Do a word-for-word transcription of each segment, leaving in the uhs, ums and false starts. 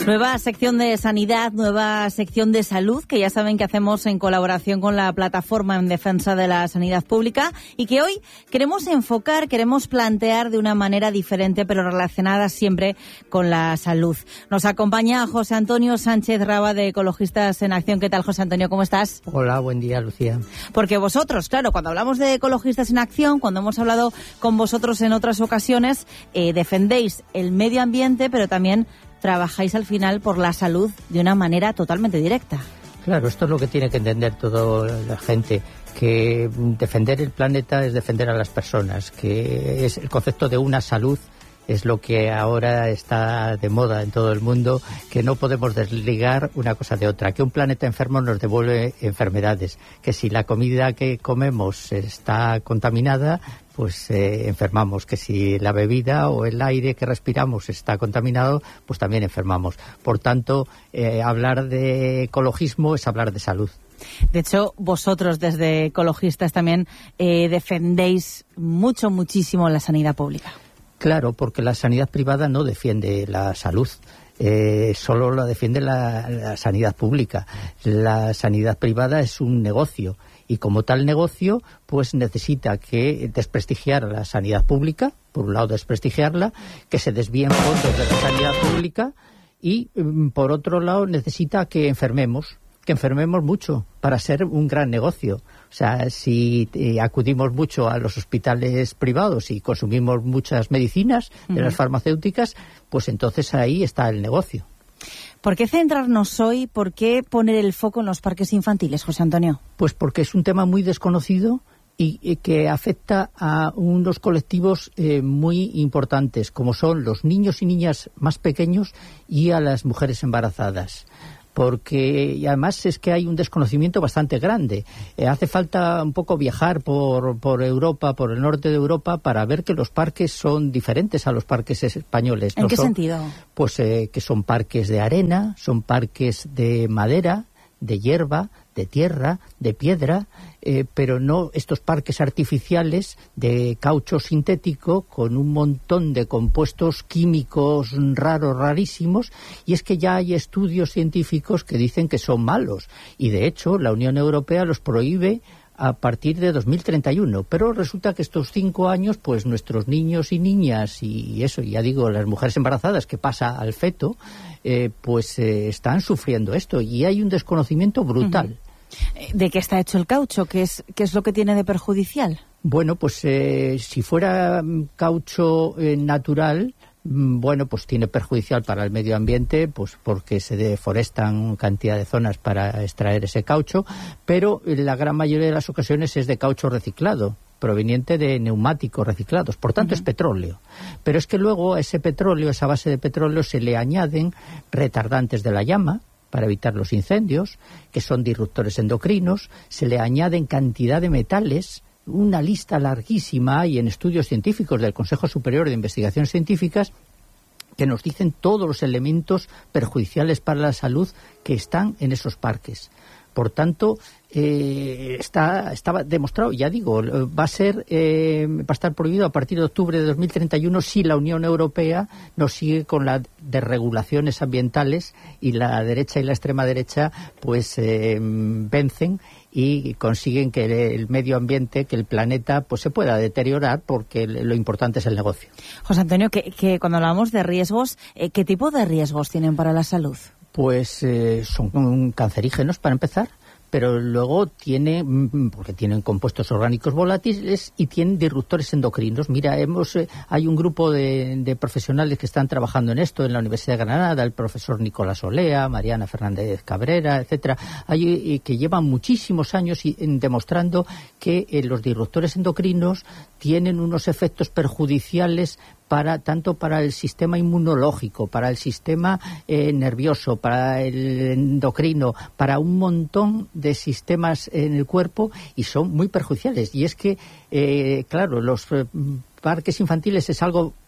Nueva sección de sanidad, nueva sección de salud, que ya saben que hacemos en colaboración con la Plataforma en Defensa de la Sanidad Pública y que hoy queremos enfocar, queremos plantear de una manera diferente, pero relacionada siempre con la salud. Nos acompaña José Antonio Sánchez Raba, de Ecologistas en Acción. ¿Qué tal, José Antonio? ¿Cómo estás? Hola, buen día, Lucía. Porque vosotros, claro, cuando hablamos de Ecologistas en Acción, cuando hemos hablado con vosotros en otras ocasiones, eh, defendéis el medio ambiente, pero también trabajáis al final por la salud de una manera totalmente directa. Claro, esto es lo que tiene que entender toda la gente, que defender el planeta es defender a las personas, que es el concepto de una salud es lo que ahora está de moda en todo el mundo, que no podemos desligar una cosa de otra, que un planeta enfermo nos devuelve enfermedades, que si la comida que comemos está contaminada, pues eh, enfermamos, que si la bebida o el aire que respiramos está contaminado, pues también enfermamos. Por tanto, eh, hablar de ecologismo es hablar de salud. De hecho, vosotros desde Ecologistas también eh, defendéis mucho, muchísimo la sanidad pública. Claro, porque la sanidad privada no defiende la salud. Eh, solo la defiende la, la sanidad pública. La sanidad privada es un negocio y como tal negocio pues necesita que desprestigiar a la sanidad pública, por un lado desprestigiarla, que se desvíen fondos de la sanidad pública y por otro lado necesita que enfermemos, que enfermemos mucho para ser un gran negocio. O sea, si eh, acudimos mucho a los hospitales privados y consumimos muchas medicinas de uh-huh. las farmacéuticas, pues entonces ahí está el negocio. ¿Por qué centrarnos hoy? ¿Por qué poner el foco en los parques infantiles, José Antonio? Pues porque es un tema muy desconocido y, y que afecta a unos colectivos eh, muy importantes, como son los niños y niñas más pequeños y a las mujeres embarazadas. Porque y además es que hay un desconocimiento bastante grande. Eh, hace falta un poco viajar por, por Europa, por el norte de Europa, para ver que los parques son diferentes a los parques españoles. ¿En ¿No qué son? sentido? Pues eh, que son parques de arena, son parques de madera, de hierba, de tierra, de piedra, eh, pero no estos parques artificiales de caucho sintético con un montón de compuestos químicos raros, rarísimos, y es que ya hay estudios científicos que dicen que son malos, y de hecho la Unión Europea los prohíbe a partir de dos mil treinta y uno, pero resulta que estos cinco años, pues nuestros niños y niñas, y eso, ya digo, las mujeres embarazadas, que pasa al feto, eh, pues eh, están sufriendo esto, y hay un desconocimiento brutal. ¿De qué está hecho el caucho? ¿Qué es, qué es lo que tiene de perjudicial? Bueno, pues eh, si fuera caucho eh, natural, bueno, pues tiene perjudicial para el medio ambiente, pues porque se deforestan cantidad de zonas para extraer ese caucho, pero en la gran mayoría de las ocasiones es de caucho reciclado, proveniente de neumáticos reciclados, por tanto uh-huh. es petróleo. Pero es que luego a ese petróleo, a esa base de petróleo, se le añaden retardantes de la llama, para evitar los incendios, que son disruptores endocrinos, se le añaden cantidad de metales, una lista larguísima hay en estudios científicos del Consejo Superior de Investigaciones Científicas que nos dicen todos los elementos perjudiciales para la salud que están en esos parques. Por tanto, eh, está, está demostrado, ya digo, va a ser eh, va a estar prohibido a partir de octubre de dos mil treinta y uno si la Unión Europea no sigue con las desregulaciones ambientales y la derecha y la extrema derecha pues eh, vencen y consiguen que el medio ambiente, que el planeta, pues se pueda deteriorar porque lo importante es el negocio. José Antonio, que, que cuando hablamos de riesgos, eh, ¿qué tipo de riesgos tienen para la salud? Pues eh, son cancerígenos para empezar, pero luego tiene, porque tienen compuestos orgánicos volátiles y tienen disruptores endocrinos. Mira, hemos eh, hay un grupo de, de profesionales que están trabajando en esto en la Universidad de Granada, el profesor Nicolás Olea, Mariana Fernández Cabrera, etcétera, hay, eh, que llevan muchísimos años y, en, demostrando que eh, los disruptores endocrinos tienen unos efectos perjudiciales para tanto para el sistema inmunológico, para el sistema eh, nervioso, para el endocrino, para un montón de sistemas en el cuerpo y son muy perjudiciales. Y es que, eh, claro, los eh, parques infantiles es algo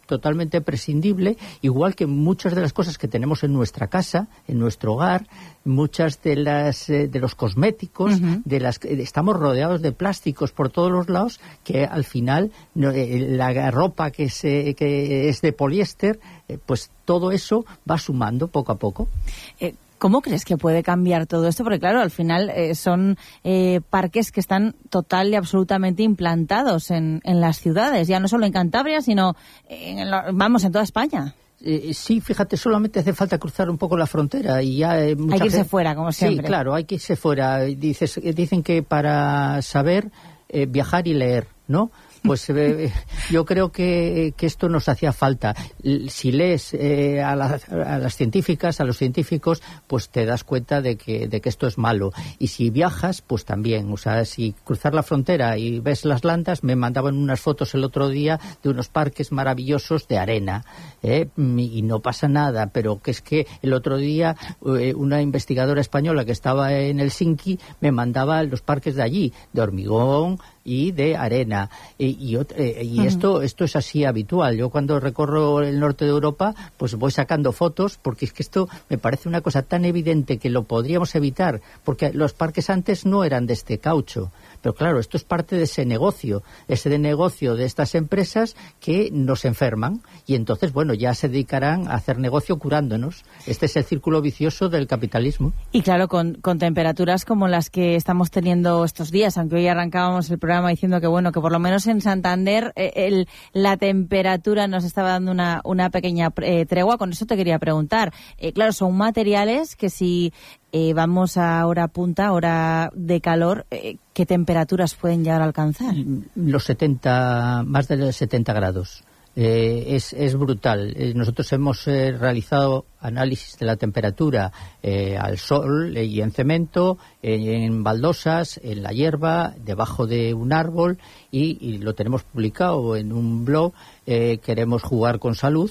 totalmente prescindible, igual que muchas de las cosas que tenemos en nuestra casa, en nuestro hogar, muchas de las eh, de los cosméticos, uh-huh. de las eh, estamos rodeados de plásticos por todos los lados, que al final no, eh, la ropa que se que es de poliéster, eh, pues todo eso va sumando poco a poco. Eh, ¿Cómo crees que puede cambiar todo esto? Porque claro, al final eh, son eh, parques que están total y absolutamente implantados en, en las ciudades, ya no solo en Cantabria, sino en lo, vamos, en toda España. Eh, sí, fíjate, solamente hace falta cruzar un poco la frontera y ya... Eh, mucha hay que irse gente... fuera, como siempre. Sí, claro, hay que irse fuera. Dices, dicen que para saber, eh, viajar y leer, ¿no? Pues eh, yo creo que, que esto nos hacía falta. Si lees eh, a, la, a las científicas, a los científicos, pues te das cuenta de que, de que esto es malo. Y si viajas, pues también. O sea, si cruzar la frontera y ves las landas, me mandaban unas fotos el otro día de unos parques maravillosos de arena. ¿eh? Y no pasa nada, pero que es que el otro día eh, una investigadora española que estaba en Helsinki me mandaba los parques de allí, de hormigón y de arena. Y, y, y uh-huh. esto esto es así habitual. Yo cuando recorro el norte de Europa, pues voy sacando fotos, porque es que esto me parece una cosa tan evidente que lo podríamos evitar, porque los parques antes no eran de este caucho. Pero claro, esto es parte de ese negocio, ese de negocio de estas empresas que nos enferman y entonces, bueno, ya se dedicarán a hacer negocio curándonos. Este es el círculo vicioso del capitalismo. Y claro, con, con temperaturas como las que estamos teniendo estos días, aunque hoy arrancábamos el programa diciendo que, bueno, que por lo menos en Santander eh, el, la temperatura nos estaba dando una, una pequeña eh, tregua. Con eso te quería preguntar. Eh, claro, son materiales que si... Eh, vamos a hora punta, hora de calor, eh, ¿qué temperaturas pueden llegar a alcanzar? Los setenta, más de los setenta grados. Eh, es, es brutal. Eh, nosotros hemos eh, realizado análisis de la temperatura eh, al sol eh, y en cemento, eh, en baldosas, en la hierba, debajo de un árbol y, y lo tenemos publicado en un blog. Eh, queremos jugar con salud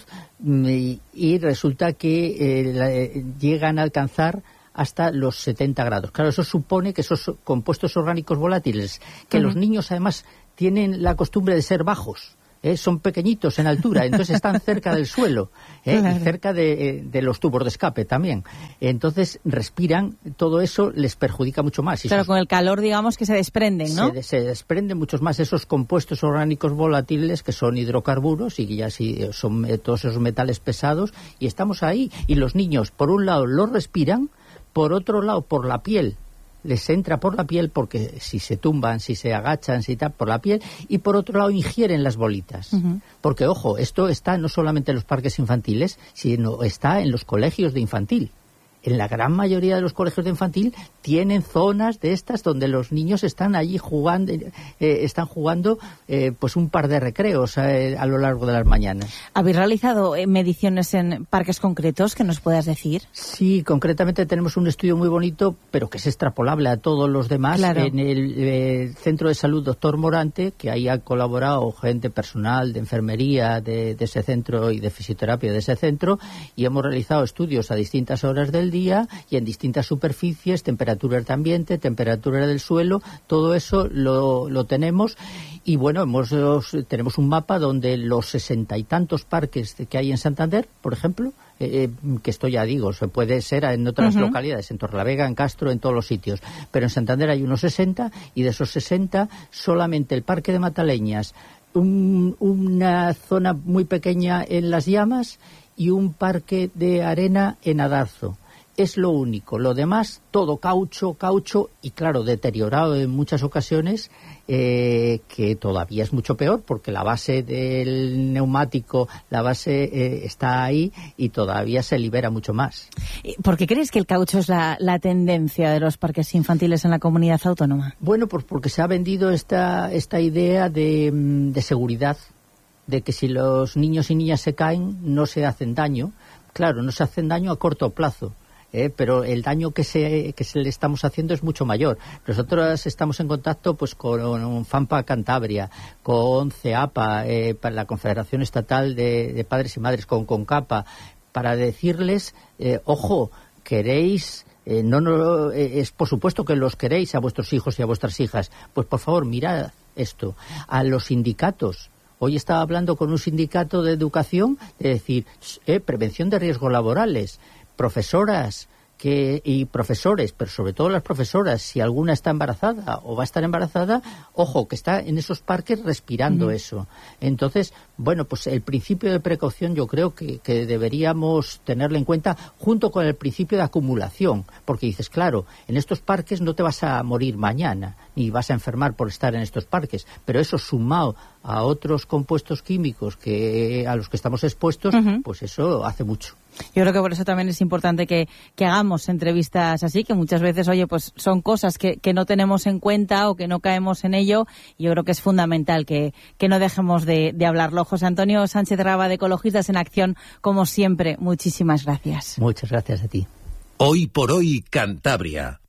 y, y resulta que eh, la, eh, llegan a alcanzar hasta los setenta grados. Claro, eso supone que esos compuestos orgánicos volátiles, que uh-huh. los niños además tienen la costumbre de ser bajos, ¿eh? son pequeñitos en altura, entonces están cerca del suelo, ¿eh? claro. y cerca de, de los tubos de escape también. Entonces respiran, todo eso les perjudica mucho más. Y claro, sus... con el calor, digamos, que se desprenden, ¿no? Se, se desprenden muchos más esos compuestos orgánicos volátiles que son hidrocarburos y que ya sí son todos esos metales pesados, y estamos ahí. Y los niños, por un lado, los respiran, por otro lado, por la piel, les entra por la piel, porque si se tumban, si se agachan, si tal, por la piel, y por otro lado ingieren las bolitas. Uh-huh. Porque, ojo, esto está no solamente en los parques infantiles, sino está en los colegios de infantil. En la gran mayoría de los colegios de infantil tienen zonas de estas donde los niños están allí jugando, eh, están jugando eh, pues un par de recreos eh, a lo largo de las mañanas. ¿Habéis realizado eh, mediciones en parques concretos que nos puedas decir? Sí, concretamente tenemos un estudio muy bonito, pero que es extrapolable a todos los demás, claro. en el eh, Centro de Salud Doctor Morante, que ahí ha colaborado gente personal de enfermería de, de ese centro y de fisioterapia de ese centro, y hemos realizado estudios a distintas horas del día y en distintas superficies, temperaturas de ambiente, temperatura del suelo, todo eso lo, lo tenemos. Y bueno, hemos, los, tenemos un mapa donde los sesenta y tantos parques que hay en Santander, por ejemplo, eh, que esto ya digo, se puede ser en otras uh-huh. localidades, en Torrelavega, en Castro, en todos los sitios, pero en Santander hay unos sesenta, y de esos sesenta solamente el Parque de Mataleñas, un, una zona muy pequeña en Las Llamas y un parque de arena en Adarzo. Es lo único. Lo demás, todo caucho, caucho y, claro, deteriorado en muchas ocasiones, eh, que todavía es mucho peor porque la base del neumático, la base eh, está ahí y todavía se libera mucho más. ¿Por qué crees que el caucho es la, la tendencia de los parques infantiles en la comunidad autónoma? Bueno, pues porque se ha vendido esta, esta idea de, de seguridad, de que si los niños y niñas se caen no se hacen daño. Claro, no se hacen daño a corto plazo. Eh, pero el daño que se que se le estamos haciendo es mucho mayor. Nosotros estamos en contacto pues con FAMPA Cantabria, con CEAPA, eh, para la Confederación Estatal de, de Padres y Madres, con CONCAPA, para decirles, eh, ojo, queréis... Eh, no, no eh, es por supuesto que los queréis a vuestros hijos y a vuestras hijas, pues por favor mirad esto. A los sindicatos, Hoy estaba hablando con un sindicato de educación de decir, eh, prevención de riesgos laborales, profesoras que y profesores, pero sobre todo las profesoras, si alguna está embarazada o va a estar embarazada, ojo, que está en esos parques respirando uh-huh. eso. Entonces, bueno, pues el principio de precaución yo creo que, que deberíamos tenerlo en cuenta junto con el principio de acumulación, porque dices, claro, en estos parques no te vas a morir mañana, ni vas a enfermar por estar en estos parques, pero eso sumado a otros compuestos químicos que a los que estamos expuestos, uh-huh. pues eso hace mucho. Yo creo que por eso también es importante que, que hagamos entrevistas así, que muchas veces, oye, pues son cosas que, que no tenemos en cuenta o que no caemos en ello, y yo creo que es fundamental que, que no dejemos de, de hablarlo. José Antonio Sánchez Raba, de Ecologistas en Acción, como siempre, muchísimas gracias. Muchas gracias a ti. Hoy por hoy, Cantabria.